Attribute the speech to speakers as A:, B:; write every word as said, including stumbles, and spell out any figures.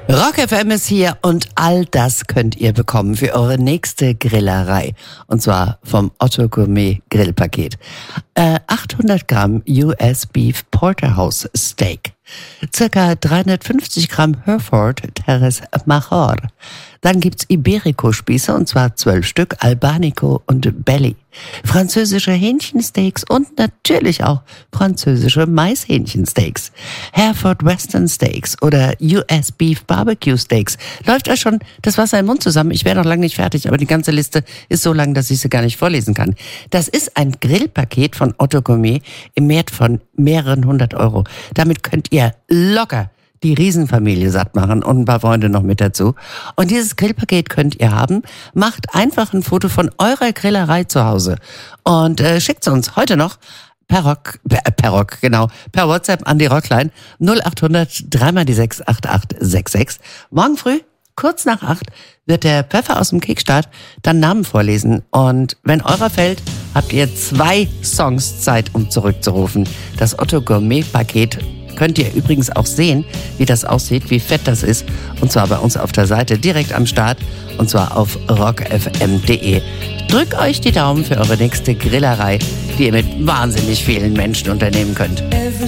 A: Rock F M ist hier und all das könnt ihr bekommen für eure nächste Grillerei. Und zwar vom Otto Gourmet Grillpaket. Äh, achthundert Gramm U S Beef Porterhouse Steak. Circa dreihundertfünfzig Gramm Hereford Terres Major. Dann gibt's Iberico-Spieße und zwar zwölf Stück, Albanico und Belly. Französische Hähnchensteaks und natürlich auch französische Maishähnchensteaks. Hereford Western Steaks oder U S Beef Barbecue Steaks. Läuft euch schon das Wasser im Mund zusammen? Ich wäre noch lange nicht fertig, aber die ganze Liste ist so lang, dass ich sie gar nicht vorlesen kann. Das ist ein Grillpaket von Otto Gourmet im Wert von mehreren hundert Euro. Damit könnt ihr locker die Riesenfamilie satt machen und ein paar Freunde noch mit dazu. Und dieses Grillpaket könnt ihr haben. Macht einfach ein Foto von eurer Grillerei zu Hause und äh, schickt es uns heute noch per Rock, per, per Rock, genau, per WhatsApp an die Rockline null acht hundert drei mal die sechs acht acht sechs sechs. Morgen früh, kurz nach acht, wird der Pfeffer aus dem Kickstart dann Namen vorlesen. Und wenn eurer fällt, habt ihr zwei Songs Zeit, um zurückzurufen. Das Otto Gourmet Paket könnt ihr übrigens auch sehen, wie das aussieht, wie fett das ist. Und zwar bei uns auf der Seite direkt am Start. Und zwar auf rock f m punkt d e. Drückt euch die Daumen für eure nächste Grillerei, die ihr mit wahnsinnig vielen Menschen unternehmen könnt.